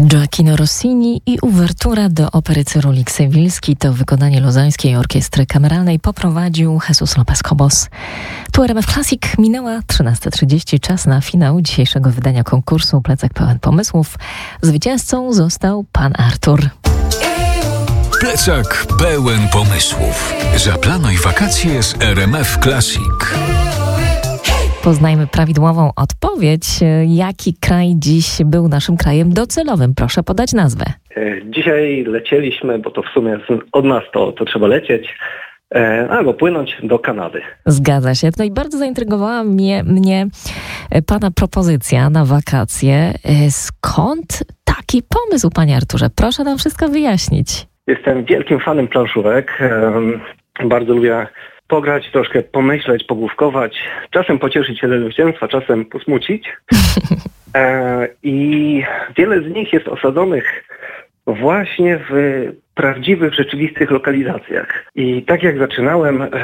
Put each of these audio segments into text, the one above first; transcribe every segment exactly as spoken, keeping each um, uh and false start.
Gioachino Rossini i uwertura do opery Cyrulik Sewilski to wykonanie Luzańskiej Orkiestry Kameralnej poprowadził Jesus Lopez Cobos. Tu R M F Classic, minęła trzynasta trzydzieści, czas na finał dzisiejszego wydania konkursu Plecak pełen pomysłów. Zwycięzcą został pan Artur. Plecak pełen pomysłów. Zaplanuj wakacje z R M F Classic. Poznajmy prawidłową odpowiedź. Jaki kraj dziś był naszym krajem docelowym? Proszę podać nazwę. Dzisiaj lecieliśmy, bo to w sumie od nas to, to trzeba lecieć, albo płynąć do Kanady. Zgadza się. No i bardzo zaintrygowała mnie, mnie pana propozycja na wakacje. Skąd taki pomysł, panie Arturze? Proszę nam wszystko wyjaśnić. Jestem wielkim fanem planszówek. Bardzo lubię pograć, troszkę pomyśleć, pogłówkować, czasem pocieszyć się ze zwycięstwa, czasem posmucić. E, I wiele z nich jest osadzonych właśnie w prawdziwych, rzeczywistych lokalizacjach. I tak jak zaczynałem e,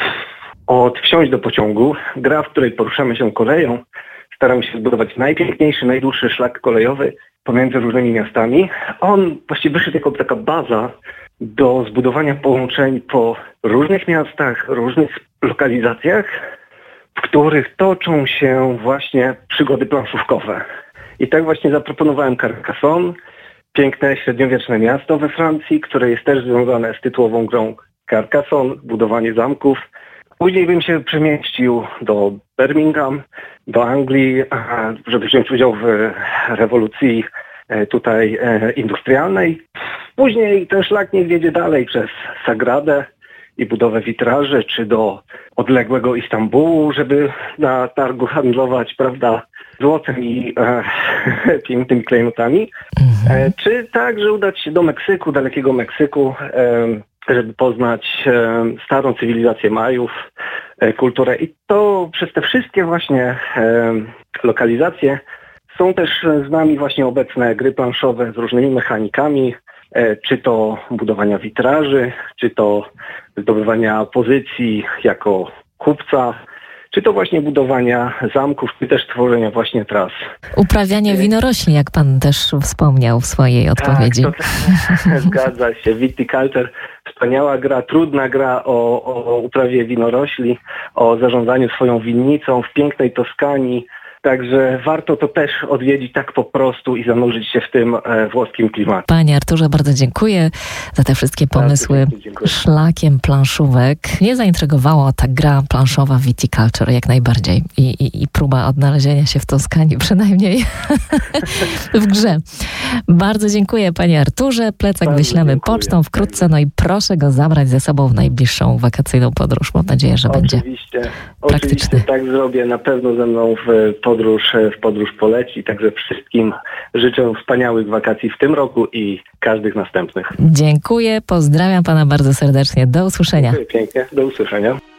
od Wsiąść do pociągu, gra, w której poruszamy się koleją, staramy się zbudować najpiękniejszy, najdłuższy szlak kolejowy pomiędzy różnymi miastami. On właściwie wyszedł jako taka baza do zbudowania połączeń po różnych miastach, różnych lokalizacjach, w których toczą się właśnie przygody planszówkowe. I tak właśnie zaproponowałem Carcassonne, piękne średniowieczne miasto we Francji, które jest też związane z tytułową grą Carcassonne, budowanie zamków. Później bym się przemieścił do Birmingham, do Anglii, żeby wziąć udział w rewolucji tutaj industrialnej. Później ten szlak niech wiedzie dalej przez Sagradę i budowę witraży, czy do odległego Istambułu, żeby na targu handlować, prawda, złotem i e, pięknymi klejnotami. E, czy także udać się do Meksyku, dalekiego Meksyku, e, żeby poznać e, starą cywilizację Majów, e, kulturę. I to przez te wszystkie właśnie e, lokalizacje są też z nami właśnie obecne gry planszowe z różnymi mechanikami, czy to budowania witraży, czy to zdobywania pozycji jako kupca, czy to właśnie budowania zamków, czy też tworzenia właśnie tras. Uprawianie winorośli, jak pan też wspomniał w swojej odpowiedzi. Tak, to, zgadza się. Viticulture, wspaniała gra, trudna gra o, o uprawie winorośli, o zarządzaniu swoją winnicą w pięknej Toskanii. Także warto to też odwiedzić tak po prostu i zanurzyć się w tym e, włoskim klimacie. Panie Arturze, bardzo dziękuję za te wszystkie pomysły szlakiem planszówek. Mnie zaintrygowała ta gra planszowa Viticulture jak najbardziej i, i, i próba odnalezienia się w Toskanii przynajmniej w grze. Bardzo dziękuję, panie Arturze. Plecak bardzo wyślemy dziękuję. Pocztą wkrótce, no i proszę go zabrać ze sobą w najbliższą wakacyjną podróż. Mam nadzieję, że oczywiście, będzie praktyczny. Oczywiście tak zrobię. Na pewno ze mną w podróż, w podróż poleci. Także wszystkim życzę wspaniałych wakacji w tym roku i każdych następnych. Dziękuję, pozdrawiam pana bardzo serdecznie. Do usłyszenia. Dziękuję pięknie. Do usłyszenia.